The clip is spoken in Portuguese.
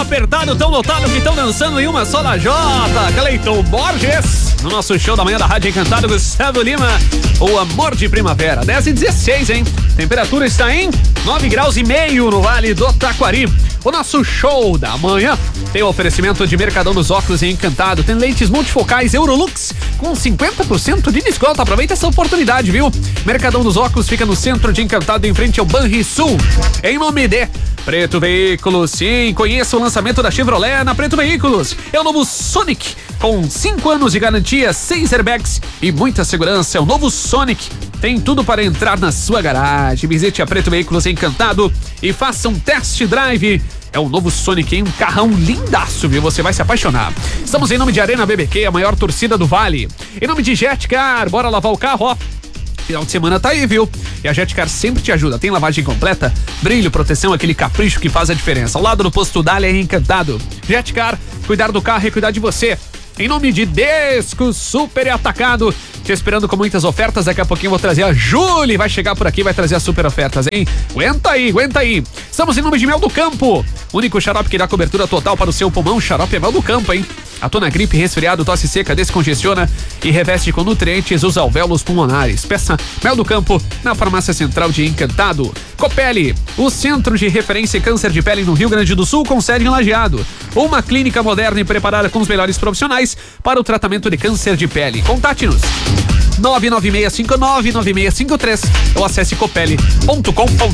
apertado, tão lotado que estão dançando em uma só lajota. Cleiton Borges, no nosso show da manhã da Rádio Encantado, Gustavo Lima, o amor de primavera. 10h16, hein? Temperatura está em 9,5 graus no Vale do Taquari. O nosso show da manhã tem o oferecimento de Mercadão dos Óculos em Encantado. Tem lentes multifocais Eurolux com 50% de desconto. Aproveita essa oportunidade, viu? Mercadão dos Óculos fica no centro de Encantado, em frente ao Banrisul. Em nome de Preto Veículos, sim, conheça o lançamento da Chevrolet na Preto Veículos. É o novo Sonic, com 5 anos de garantia, 6 airbags e muita segurança. É o novo Sonic, tem tudo para entrar na sua garagem. Visite a Preto Veículos Encantado e faça um test drive. É o novo Sonic, hein? Um carrão lindaço, viu? Você vai se apaixonar. Estamos em nome de Arena BBQ, a maior torcida do Vale. Em nome de Jetcar, bora lavar o carro, ó. Final de semana tá aí, viu? E a Jetcar sempre te ajuda. Tem lavagem completa, brilho, proteção, aquele capricho que faz a diferença. Ao lado do posto Dália em Encantado. Jetcar, cuidar do carro e cuidar de você. Em nome de Desco Super Atacado, te esperando com muitas ofertas. Daqui a pouquinho eu vou trazer a Julie, vai chegar por aqui, vai trazer as super ofertas, hein? Aguenta aí. Estamos em nome de Mel do Campo, único xarope que dá cobertura total para o seu pulmão. Xarope é Mel do Campo, hein? Atua na gripe, resfriado, tosse seca, descongestiona e reveste com nutrientes os alvéolos pulmonares. Peça Mel do Campo na Farmácia Central de Encantado. Copele, o centro de referência em câncer de pele no Rio Grande do Sul, com sede em Lajeado. Uma clínica moderna e preparada com os melhores profissionais para o tratamento de câncer de pele. Contate-nos 996599653 ou acesse copele.com.br.